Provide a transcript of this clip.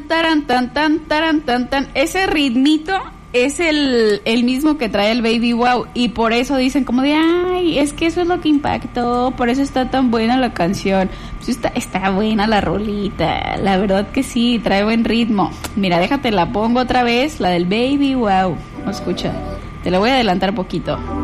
taran, tan, tan, taran, tan, tan. Ese ritmito es el mismo que trae el Baby Wow, y por eso dicen como de, ay, es que eso es lo que impactó, por eso está tan buena la canción. Pues está buena la rolita, la verdad que sí, trae buen ritmo. Mira, déjate la pongo otra vez, la del Baby Wow. No escucha, te la voy a adelantar poquito.